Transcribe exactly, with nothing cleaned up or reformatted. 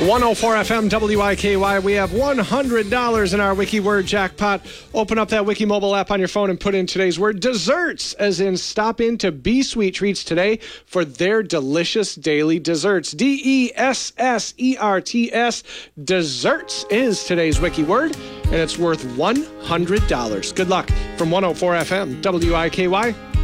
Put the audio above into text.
one oh four F M W I K Y. We have one hundred dollars in our Wiki Word jackpot. Open up that Wiki mobile app on your phone and put in today's word desserts, as in stop into Be Sweet Treats today for their delicious daily desserts. D E S S E R T S. Desserts is today's Wiki Word, and it's worth one hundred dollars. Good luck from one oh four F M W I K Y.